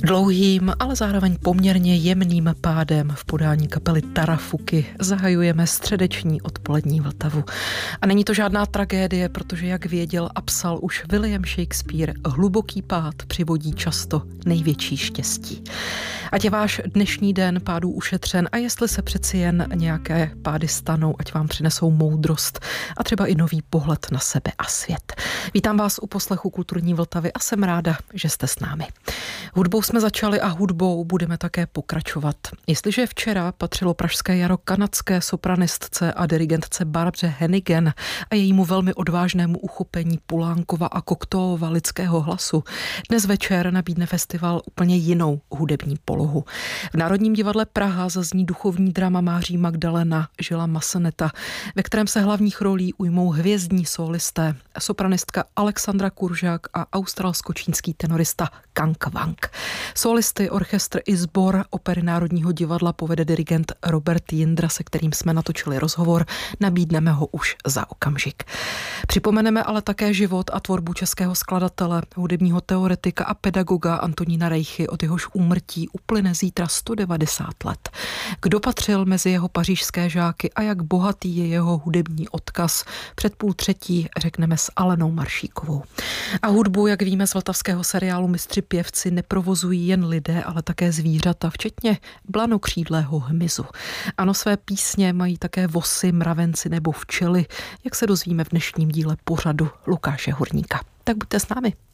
Dlouhým, ale zároveň poměrně jemným pádem v podání kapely Tarafuky zahajujeme středeční odpolední Vltavu. A není to žádná tragédie, protože jak věděl a psal už William Shakespeare, hluboký pád přivodí často největší štěstí. Ať je váš dnešní den pádů ušetřen a jestli se přeci jen nějaké pády stanou, ať vám přinesou moudrost a třeba i nový pohled na sebe a svět. Vítám vás u poslechu Kulturní Vltavy a jsem ráda, že jste s námi. Hudbou jsme začali a hudbou budeme také pokračovat. Jestliže včera patřilo Pražské jaro kanadské sopranistce a dirigentce Barbře Hannigan a jejímu velmi odvážnému uchopení Pulánkova a Cocteauova lidského hlasu, dnes večer nabídne festival úplně jinou hudební polohu. V Národním divadle Praha zazní duchovní drama Máří Magdalena Žila Masseneta, ve kterém se hlavních rolí ujmou hvězdní solisté, sopranistka Alexandra Kuržák a australsko-čínský tenorista Kang Wang. Solisty, orchestr i sbor Opery Národního divadla povede dirigent Robert Jindra, se kterým jsme natočili rozhovor. Nabídneme ho už za okamžik. Připomeneme ale také život a tvorbu českého skladatele, hudebního teoretika a pedagoga Antonína Rejchy, od jehož úmrtí uplyne zítra 190 let. Kdo patřil mezi jeho pařížské žáky a jak bohatý je jeho hudební odkaz, před 2:30 řekneme s Alenou Maršíkovou. A hudbu, jak víme z vltavského seriálu Mistři pěvci, neprovozují jen lidé, ale také zvířata, včetně blanokřídlého hmyzu. Ano, své písně mají také vosy, mravenci nebo včely, jak se dozvíme v dnešním díle pořadu Lukáše Hurníka. Tak buďte s námi.